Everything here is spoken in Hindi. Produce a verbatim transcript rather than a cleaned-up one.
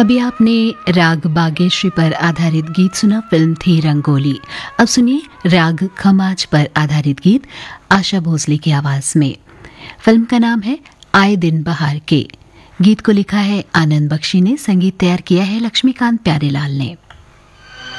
अभी आपने राग बागेश्वरी पर आधारित गीत सुना, फिल्म थी रंगोली। अब सुनिए राग खमाज पर आधारित गीत आशा भोसले की आवाज में। फिल्म का नाम है आए दिन बहार के। गीत को लिखा है आनंद बख्शी ने, संगीत तैयार किया है लक्ष्मीकांत प्यारेलाल ने।